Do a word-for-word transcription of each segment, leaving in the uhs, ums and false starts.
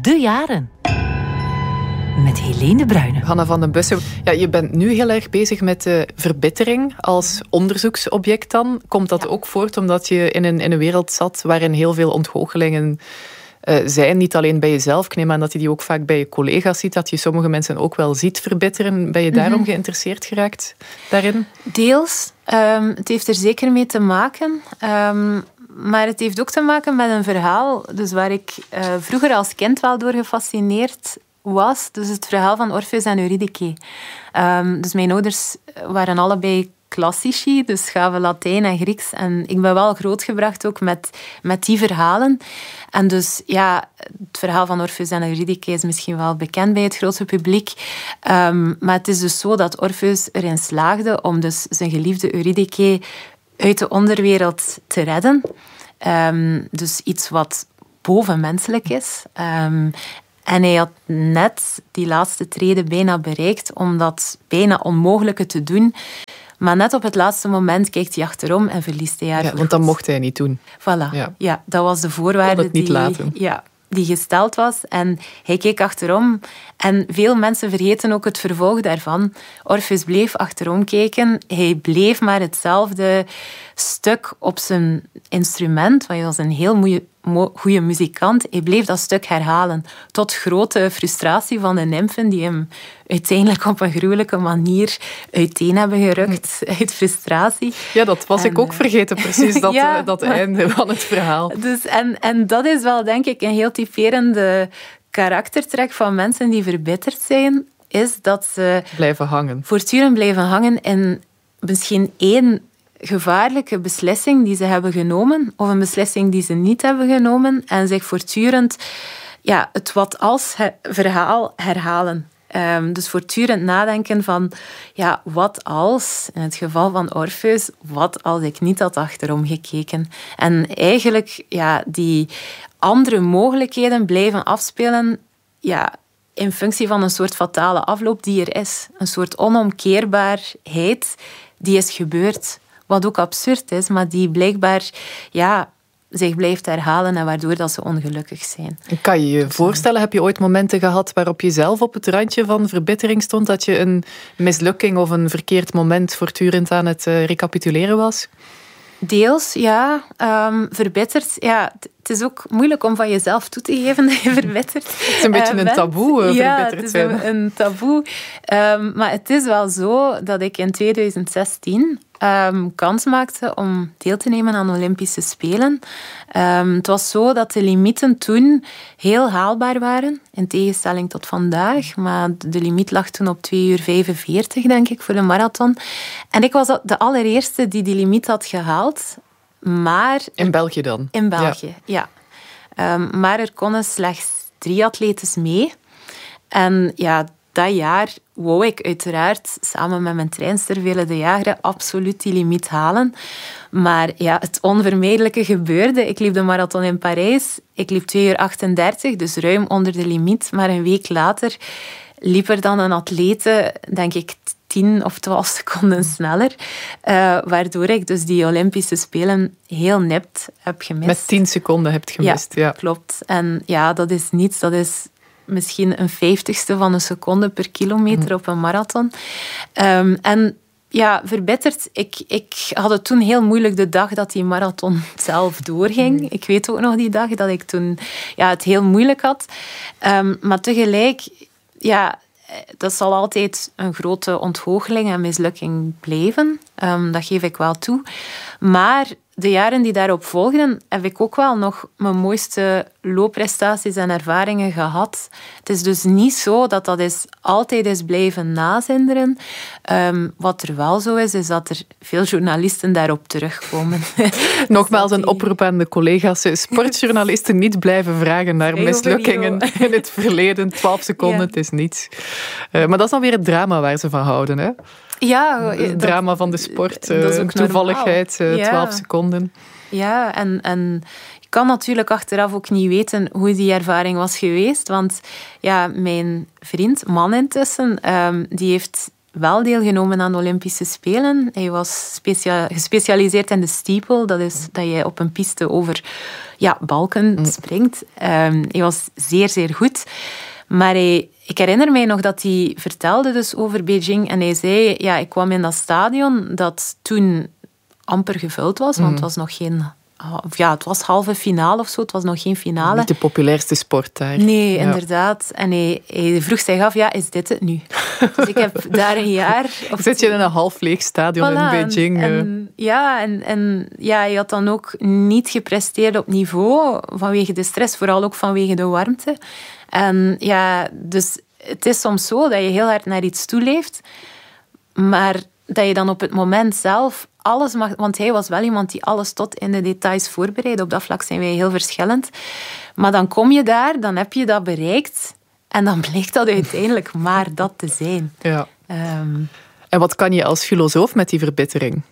De Jaren. Met Helene Bruyne. Hanna van den Bussen, ja, je bent nu heel erg bezig met de verbittering als onderzoeksobject dan. Komt dat ja. ook voort omdat je in een, in een wereld zat waarin heel veel ontgoochelingen uh, zijn? Niet alleen bij jezelf, ik neem aan dat je die ook vaak bij je collega's ziet, dat je sommige mensen ook wel ziet verbitteren. Ben je daarom mm-hmm. geïnteresseerd geraakt daarin? Deels. Um, het heeft er zeker mee te maken. Um, maar het heeft ook te maken met een verhaal dus waar ik uh, vroeger als kind wel door gefascineerd was. Dus het verhaal van Orpheus en Eurydice. Um, dus mijn ouders waren allebei klassici, dus gaven Latijn en Grieks. En ik ben wel grootgebracht ook met, met die verhalen. En dus ja, het verhaal van Orpheus en Eurydice is misschien wel bekend bij het grote publiek. Um, maar het is dus zo dat Orpheus erin slaagde om dus zijn geliefde Eurydice uit de onderwereld te redden. Um, dus iets wat bovenmenselijk is. Um, En hij had net die laatste trede bijna bereikt om dat bijna onmogelijke te doen. Maar net op het laatste moment kijkt hij achterom en verliest hij haar. Ja, want dat mocht hij niet doen. Voilà, ja, ja dat was de voorwaarde het niet die, laten. Ja, die gesteld was. En hij keek achterom. En veel mensen vergeten ook het vervolg daarvan. Orpheus bleef achterom kijken. Hij bleef maar hetzelfde stuk op zijn instrument, want hij was een heel moeie, goede muzikant. Hij bleef dat stuk herhalen. Tot grote frustratie van de nymfen die hem uiteindelijk op een gruwelijke manier uiteen hebben gerukt uit frustratie. Ja, dat was en, ik ook vergeten, precies, dat, ja, dat einde van het verhaal. Dus, en, en dat is wel, denk ik, een heel typerende karaktertrek van mensen die verbitterd zijn, is dat ze blijven hangen. Voortdurend blijven hangen in misschien één gevaarlijke beslissing die ze hebben genomen, of een beslissing die ze niet hebben genomen, en zich voortdurend ja, het wat-als verhaal herhalen. Um, dus voortdurend nadenken van, ja, wat als, in het geval van Orpheus, wat als ik niet had achterom gekeken. En eigenlijk, ja, die andere mogelijkheden blijven afspelen, ja, in functie van een soort fatale afloop die er is. Een soort onomkeerbaarheid die is gebeurd. Wat ook absurd is, maar die blijkbaar ja, zich blijft herhalen en waardoor dat ze ongelukkig zijn. Kan je je voorstellen, heb je ooit momenten gehad waarop je zelf op het randje van verbittering stond? Dat je een mislukking of een verkeerd moment voortdurend aan het uh, recapituleren was? Deels, ja. Um, verbitterd. Ja, het is ook moeilijk om van jezelf toe te geven dat je verbitterd bent. Het is een beetje uh, een taboe, uh, ja, verbitterd zijn. Ja, het is een, een taboe. Um, maar het is wel zo dat ik in twintig zestien um, kans maakte om deel te nemen aan de Olympische Spelen. Um, het was zo dat de limieten toen heel haalbaar waren, in tegenstelling tot vandaag. Maar de limiet lag toen op twee uur vijfenveertig, denk ik, voor de marathon. En ik was de allereerste die die limiet had gehaald. Maar in België dan? In België, ja. ja. Um, maar er konden slechts drie atletes mee. En ja, dat jaar wou ik uiteraard samen met mijn trainster Vele de Jager absoluut die limiet halen. Maar ja, het onvermijdelijke gebeurde. Ik liep de marathon in Parijs. Ik liep twee uur achtendertig, dus ruim onder de limiet. Maar een week later liep er dan een atlete, denk ik, tien of twaalf seconden sneller. Uh, waardoor ik dus die Olympische Spelen heel nipt heb gemist. Met tien seconden heb je gemist, ja. Ja, klopt. En ja, dat is niets. Dat is misschien een vijftigste van een seconde per kilometer mm. op een marathon. Um, en ja, verbitterd. Ik, ik had het toen heel moeilijk de dag dat die marathon zelf doorging. Mm. Ik weet ook nog die dag dat ik toen ja, het heel moeilijk had. Um, maar tegelijk, ja, dat zal altijd een grote ontgoocheling en mislukking blijven. Um, dat geef ik wel toe. Maar de jaren die daarop volgden, heb ik ook wel nog mijn mooiste loopprestaties en ervaringen gehad. Het is dus niet zo dat dat is altijd is blijven nazinderen. Um, wat er wel zo is, is dat er veel journalisten daarop terugkomen. Nogmaals een oproep aan de collega's. Sportjournalisten niet blijven vragen naar mislukkingen in het verleden. twaalf seconden, ja. Het is niets. Uh, maar dat is dan weer het drama waar ze van houden, hè? Ja, het drama dat, van de sport, uh, toevalligheid, uh, ja. twaalf seconden. Ja, en, en je kan natuurlijk achteraf ook niet weten hoe die ervaring was geweest. Want ja, mijn vriend, man intussen, um, die heeft wel deelgenomen aan de Olympische Spelen. Hij was specia- gespecialiseerd in de steeple. Dat is dat je op een piste over ja, balken mm. springt. Um, hij was zeer, zeer goed. Maar hij, ik herinner mij nog dat hij vertelde dus over Beijing. En hij zei, ja, ik kwam in dat stadion dat toen amper gevuld was. Want het was nog geen... Ja, het was halve finale of zo. Het was nog geen finale. Niet de populairste sport daar. Nee, ja. inderdaad. En hij, hij vroeg zich af, ja, is dit het nu? Dus ik heb daar een jaar... Of Zit je in een half leeg stadion voilà, in Beijing? En, en, ja, en, en ja, hij had dan ook niet gepresteerd op niveau vanwege de stress, vooral ook vanwege de warmte. En ja, dus het is soms zo dat je heel hard naar iets toeleeft, maar dat je dan op het moment zelf alles mag... Want hij was wel iemand die alles tot in de details voorbereidde. Op dat vlak zijn wij heel verschillend. Maar dan kom je daar, dan heb je dat bereikt. En dan blijkt dat uiteindelijk maar dat te zijn. Ja. Um, en wat kan je als filosoof met die verbittering?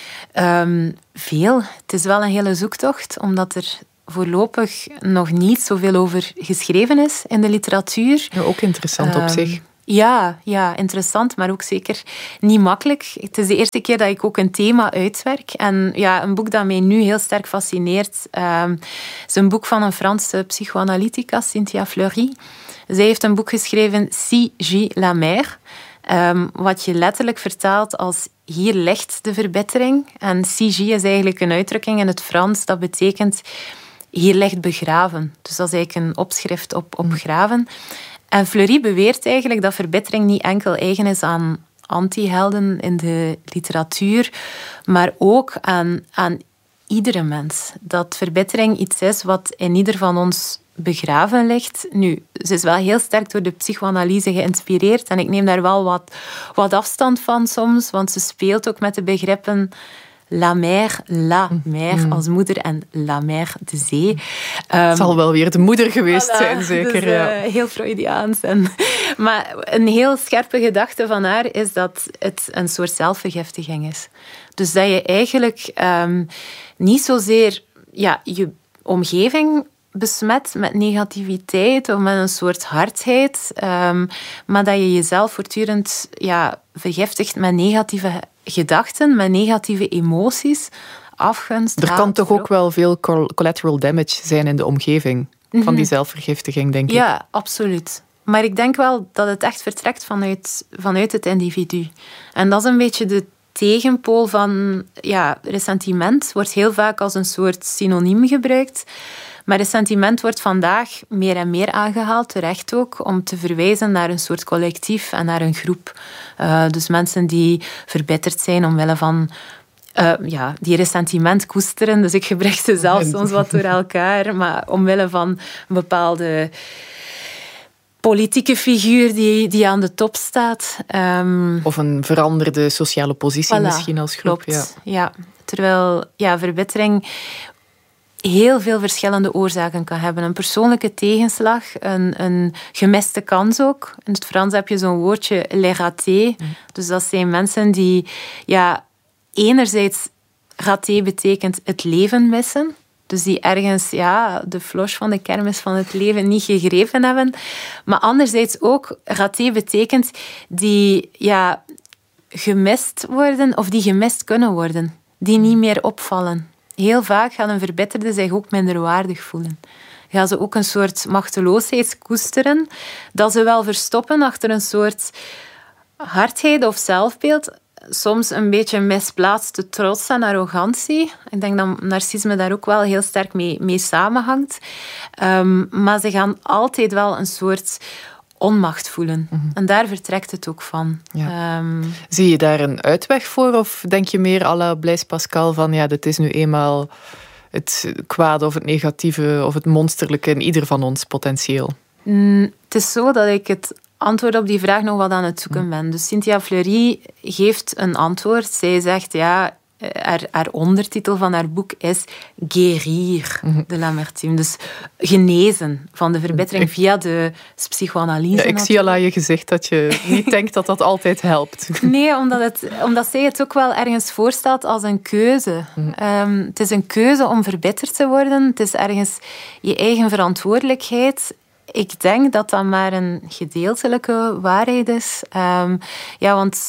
Um, veel. Het is wel een hele zoektocht, omdat er voorlopig nog niet zoveel over geschreven is in de literatuur. Ja, ook interessant um, op zich. Ja, ja, interessant, maar ook zeker niet makkelijk. Het is de eerste keer dat ik ook een thema uitwerk. En ja, een boek dat mij nu heel sterk fascineert, um, is een boek van een Franse psychoanalytica, Cynthia Fleury. Zij heeft een boek geschreven, Si gît la mer, um, wat je letterlijk vertaalt als hier ligt de verbittering. En si gît is eigenlijk een uitdrukking in het Frans, dat betekent hier ligt begraven. Dus dat is eigenlijk een opschrift op, op graven. En Fleury beweert eigenlijk dat verbittering niet enkel eigen is aan anti-helden in de literatuur, maar ook aan, aan iedere mens. Dat verbittering iets is wat in ieder van ons begraven ligt. Nu, ze is wel heel sterk door de psychoanalyse geïnspireerd en ik neem daar wel wat, wat afstand van soms, want ze speelt ook met de begrippen la mer, la mer mm. als moeder en la mer, de zee. Um, het zal wel weer de moeder geweest voilà, zijn, zeker. Dus, uh, ja. Heel Freudiaans. En, maar een heel scherpe gedachte van haar is dat het een soort zelfvergiftiging is. Dus dat je eigenlijk um, niet zozeer ja, je omgeving besmet met negativiteit of met een soort hardheid, um, maar dat je jezelf voortdurend ja, vergiftigt met negatieve gedachten, met negatieve emoties, afgunst. Er kan toch ook wel veel collateral damage zijn in de omgeving mm-hmm. van die zelfvergiftiging, denk ik. Ja, absoluut. Maar ik denk wel dat het echt vertrekt vanuit, vanuit het individu. En dat is een beetje de tegenpool van ja, ressentiment. Wordt heel vaak als een soort synoniem gebruikt. Maar ressentiment wordt vandaag meer en meer aangehaald, terecht ook, om te verwijzen naar een soort collectief en naar een groep. Uh, dus mensen die verbitterd zijn omwille van uh, ja, die ressentiment koesteren. Dus ik gebruik ze zelf soms wat door elkaar, maar omwille van een bepaalde politieke figuur die, die aan de top staat. Um, of een veranderde sociale positie voilà, misschien als groep. Klopt, ja. ja. Terwijl ja, verbittering heel veel verschillende oorzaken kan hebben. Een persoonlijke tegenslag, een, een gemiste kans ook. In het Frans heb je zo'n woordje, les ratés. Mm. Dus dat zijn mensen die ja, enerzijds raté betekent het leven missen. Dus die ergens ja, de floche van de kermis van het leven niet gegrepen hebben. Maar anderzijds ook, raté betekent die ja, gemist worden of die gemist kunnen worden. Die niet meer opvallen. Heel vaak gaan een verbitterde zich ook minderwaardig voelen. Gaan ze ook een soort machteloosheid koesteren, dat ze wel verstoppen achter een soort hardheid of zelfbeeld. Soms een beetje misplaatste trots en arrogantie. Ik denk dat narcisme daar ook wel heel sterk mee, mee samenhangt. Um, maar ze gaan altijd wel een soort onmacht voelen. Mm-hmm. En daar vertrekt het ook van. Ja. Um, Zie je daar een uitweg voor? Of denk je meer à la Blaise Pascal van ja, dit is nu eenmaal het kwade of het negatieve of het monsterlijke in ieder van ons potentieel? Mm, het is zo dat ik het antwoord op die vraag nog wat aan het zoeken ben. Dus Cynthia Fleury geeft een antwoord. Zij zegt ja, haar, haar ondertitel van haar boek is Guérir de l'amertume. Dus genezen van de verbittering via de psychoanalyse. Ja, ik zie al aan je gezicht dat je niet denkt dat dat altijd helpt. Nee, omdat, het, omdat zij het ook wel ergens voorstelt als een keuze. Um, het is een keuze om verbitterd te worden. Het is ergens je eigen verantwoordelijkheid. Ik denk dat dat maar een gedeeltelijke waarheid is. Um, ja, want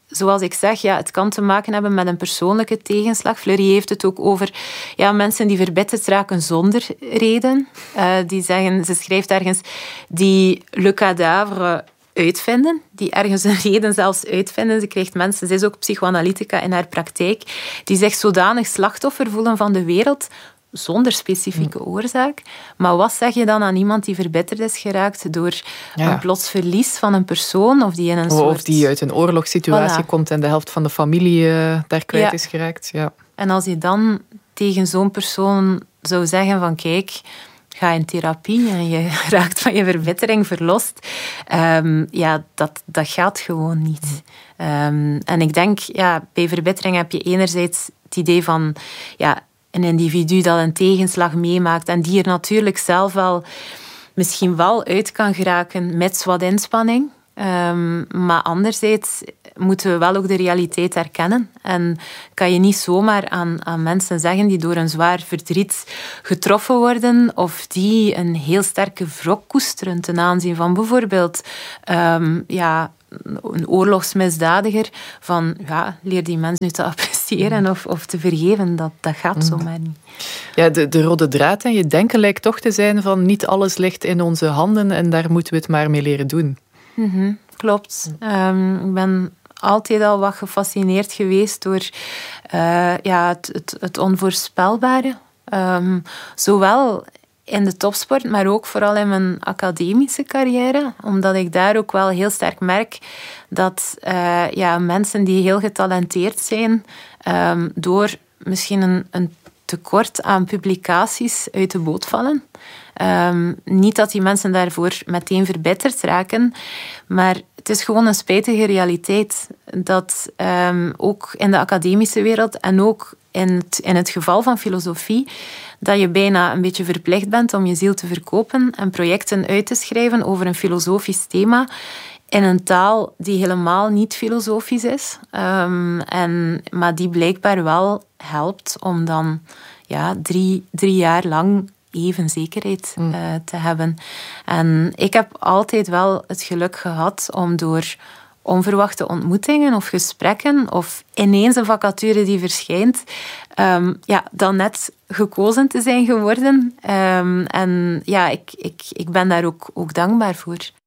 zoals ik zeg, ja, het kan te maken hebben met een persoonlijke tegenslag. Fleury heeft het ook over ja, mensen die verbitterd raken zonder reden. Uh, die zeggen, ze schrijft ergens, die le cadavre uitvinden, die ergens een reden zelfs uitvinden. Ze krijgt mensen, ze is ook psychoanalytica in haar praktijk, die zich zodanig slachtoffer voelen van de wereld, zonder specifieke oorzaak. Maar wat zeg je dan aan iemand die verbitterd is geraakt door ja. een plots verlies van een persoon? Of die in een of soort... die uit een oorlogssituatie voilà. komt en de helft van de familie uh, daar kwijt ja. is geraakt. Ja. En als je dan tegen zo'n persoon zou zeggen van kijk, ga in therapie en je raakt van je verbittering verlost. Um, ja, dat, dat gaat gewoon niet. Um, en ik denk, ja, bij verbittering heb je enerzijds het idee van ja, een individu dat een tegenslag meemaakt en die er natuurlijk zelf wel misschien wel uit kan geraken met wat inspanning. Um, maar anderzijds moeten we wel ook de realiteit herkennen. En kan je niet zomaar aan, aan mensen zeggen die door een zwaar verdriet getroffen worden of die een heel sterke wrok koesteren ten aanzien van bijvoorbeeld um, ja, een oorlogsmisdadiger, van ja, leer die mensen nu te appreciëren of, of te vergeven. Dat, dat gaat zomaar niet. Ja, de, de rode draad in je denken lijkt toch te zijn van niet alles ligt in onze handen en daar moeten we het maar mee leren doen. Mm-hmm, klopt. Um, ik ben altijd al wat gefascineerd geweest door uh, ja, het, het, het onvoorspelbare. Um, zowel in de topsport, maar ook vooral in mijn academische carrière. Omdat ik daar ook wel heel sterk merk dat uh, ja, mensen die heel getalenteerd zijn, um, door misschien een, een tekort aan publicaties uit de boot vallen. Um, niet dat die mensen daarvoor meteen verbitterd raken, maar het is gewoon een spijtige realiteit dat um, ook in de academische wereld en ook in het, in het geval van filosofie, dat je bijna een beetje verplicht bent om je ziel te verkopen en projecten uit te schrijven over een filosofisch thema in een taal die helemaal niet filosofisch is, um, en, maar die blijkbaar wel helpt om dan ja, drie, drie jaar lang even zekerheid uh, te hebben. En ik heb altijd wel het geluk gehad om door onverwachte ontmoetingen of gesprekken of ineens een vacature die verschijnt, um, ja, dan net gekozen te zijn geworden. Um, en ja, ik, ik, ik ben daar ook, ook dankbaar voor.